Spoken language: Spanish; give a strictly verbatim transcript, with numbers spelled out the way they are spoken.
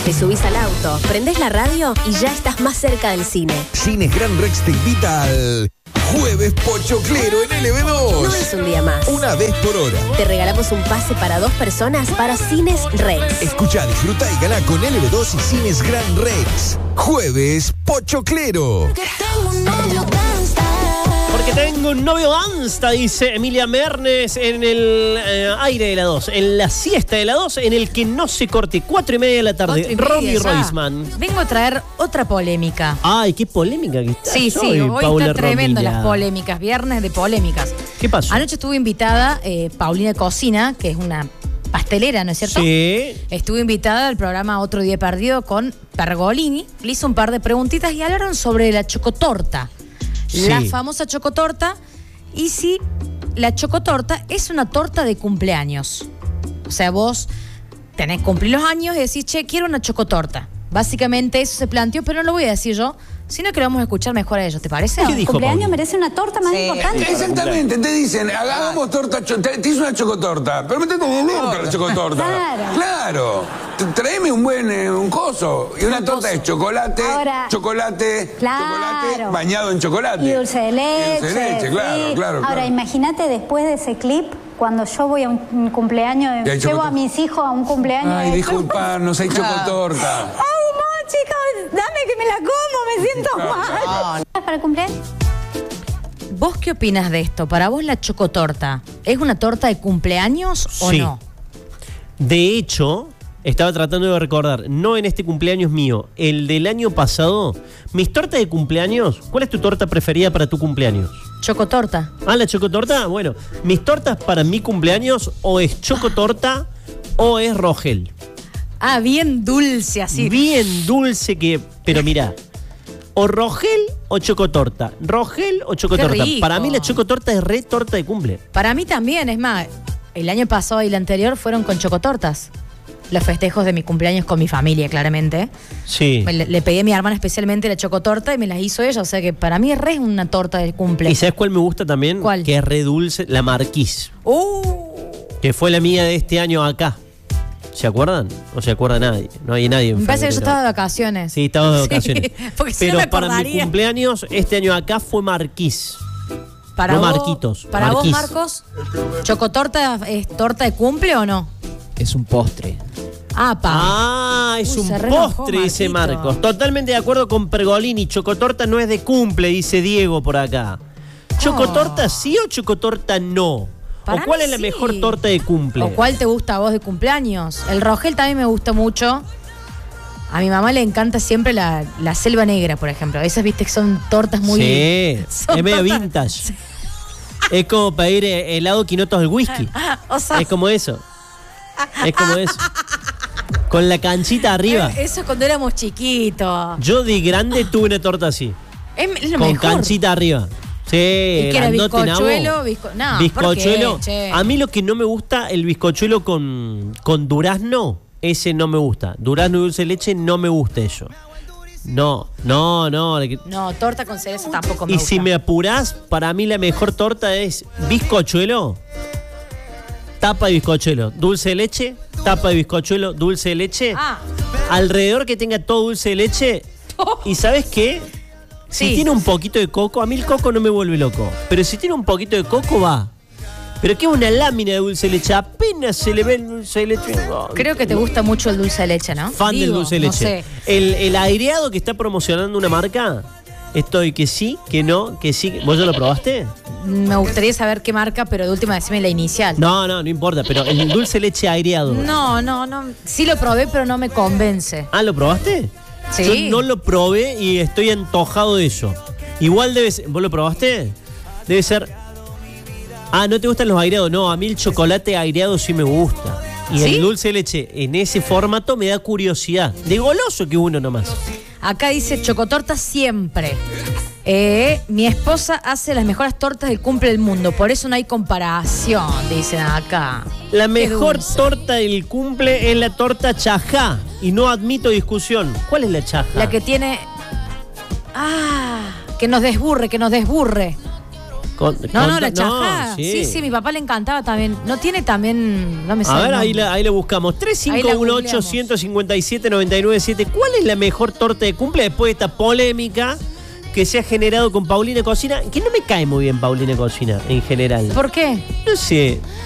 Te subís al auto, prendés la radio y ya estás más cerca del cine. Cines Gran Rex te invita al Jueves Pochoclero en L B dos. No es un día más. Una vez por hora. Te regalamos un pase para dos personas para Cines Rex. Escuchá, disfruta y ganá con L B dos y Cines Gran Rex. Jueves Pochoclero. Porque tengo un novio gangsta, dice Emilia Mernes en el eh, aire de la dos, en la siesta de la dos, en el que no se corte. Cuatro y media de la tarde. Romy Roisman. Vengo a traer otra polémica. Ay, qué polémica que está. Sí, Soy sí, hoy Paula está tremendo Romina. las polémicas, viernes de polémicas. ¿Qué pasó? Anoche estuvo invitada eh, Paulina Cocina, que es una pastelera, ¿no es cierto? Sí. Estuvo invitada al programa Otro Día Perdido con Pergolini. Le hizo un par de preguntitas y hablaron sobre la chocotorta. Sí. La famosa chocotorta. Y si la chocotorta es una torta de cumpleaños. O sea, vos tenés cumplir los años y decís, che, quiero una chocotorta. Básicamente eso se planteó, pero no lo voy a decir yo, sino que lo vamos a escuchar mejor a ellos, ¿te parece? ¿Qué dijo cumpleaños Pauli? merece una torta más Sí. importante. Exactamente, te dicen, hagamos torta, cho- te, te hice una chocotorta, pero metete en boca la chocotorta. Claro. Claro. T- Tráeme un buen, eh, un coso. Y una torta de chocolate, Ahora, chocolate, claro. chocolate bañado en chocolate. Y dulce de leche. Y dulce de leche, claro, sí. claro. Ahora, claro. imagínate después de ese clip, cuando yo voy a un, un cumpleaños, Y hay llevo chocotorta. a mis hijos a un cumpleaños. Ay, de- disculparnos, hay chocotorta. Ay, no, chicos, dame que me la como, me siento mal. ¿Para el cumpleaños? ¿Vos qué opinas de esto? ¿Para vos la chocotorta es una torta de cumpleaños o Sí. no? De hecho, estaba tratando de recordar, no en este cumpleaños mío, el del año pasado, mis tortas de cumpleaños. ¿Cuál es tu torta preferida para tu cumpleaños? Chocotorta. Ah, la chocotorta. Bueno, mis tortas para mi cumpleaños o es chocotorta o es rogel. Ah, bien dulce así. Bien dulce que... Pero mira, o rogel o chocotorta. Rogel o chocotorta. Qué rico. Para mí la chocotorta es re torta de cumple. Para mí también, es más, el año pasado y el anterior fueron con chocotortas. Los festejos de mi cumpleaños con mi familia, claramente. Sí. Me- Le, le pedí a mi hermana especialmente la chocotorta y me las hizo ella. O sea que para mí es re una torta de cumple. ¿Y sabes cuál me gusta también? ¿Cuál? Que es re dulce. La Marquís. Uh, Que fue la mía de este año acá. ¿Se acuerdan? ¿O se acuerda nadie? No hay nadie en me parece que yo febrero. estaba de vacaciones. Sí, estaba de Sí, vacaciones. porque si no Pero me para mi acordaría. cumpleaños, este año acá fue Marquís. Para no vos- Marquitos, Para Marquís. vos, Marcos, ¿chocotorta es torta de cumple o no? Es un postre. Ah, pa. Ah, es Uy, un se re enojó, postre, dice Marquito. Marcos. Totalmente de acuerdo con Pergolini. Chocotorta no es de cumple, dice Diego por acá. ¿Chocotorta sí o chocotorta no? Para ¿O cuál mí es la sí. mejor torta de cumple? ¿O cuál te gusta a vos de cumpleaños? El rogel también me gusta mucho. A mi mamá le encanta siempre la, la selva negra, por ejemplo. Esas, viste, que son tortas muy... Sí, son es medio tortas- vintage. Es como pedir eh, helado quinotos del whisky. O sea, Es como eso. Es como eso. Con la canchita arriba. eso es cuando éramos chiquitos. Yo de grande tuve una torta así. Es, es lo Con mejor. canchita arriba. Sí, ¿Y qué era, grandote, bizcochuelo? nabo. Bizco- no, bizcochuelo. ¿por qué, che? A mí lo que no me gusta, el bizcochuelo con, con durazno, ese no me gusta. Durazno y dulce de leche no me gusta eso. No, no, no. No, torta con cereza tampoco me Y gusta. si me apurás, para mí la mejor torta es bizcochuelo, tapa de bizcochuelo, dulce de leche, tapa de bizcochuelo, dulce de leche. Ah. Alrededor que tenga todo dulce de leche. ¿Y sabes qué? Si Sí. tiene un poquito de coco, a mí el coco no me vuelve loco. Pero si tiene un poquito de coco, va. Pero que es una lámina de dulce de leche, apenas se le ve el dulce de leche. Oh, Creo que te gusta mucho el dulce de leche, ¿no? fan del Digo, dulce de no leche. sé. El, el aireado que está promocionando una marca, estoy que sí, que no, que sí. ¿Vos ya lo probaste? Me gustaría saber qué marca, pero de última decime la inicial. No, no, no importa, pero el dulce de leche aireado. No, no, no. Sí lo probé, pero no me convence. Ah, ¿lo probaste? Sí. Yo no lo probé y estoy antojado de eso. Igual debe ser. ¿Vos lo probaste? Debe ser. Ah, ¿no te gustan los aireados? No, a mí el chocolate aireado sí me gusta. Y ¿Sí? el dulce de leche en ese formato me da curiosidad. De goloso que uno nomás. Acá dice chocotorta siempre. Eh, mi esposa hace las mejores tortas del cumple del mundo, por eso no hay comparación, dicen acá. La Qué mejor dulce. torta del cumple es la torta chajá. Y no admito discusión. ¿Cuál es la chajá? La que tiene... Ah, que nos desburre, que nos desburre. Con- No, no, con- la chajá. sí. sí. sí, mi papá le encantaba también. No tiene también. No me A sale ver, el ahí, nombre. la- ahí le buscamos. tres cinco uno ocho, uno cinco siete, nueve nueve siete. ¿Cuál es la mejor torta de cumple después de esta polémica que se ha generado con Paulina Cocina? Que no me cae muy bien Paulina Cocina en general. ¿Por qué? No sé.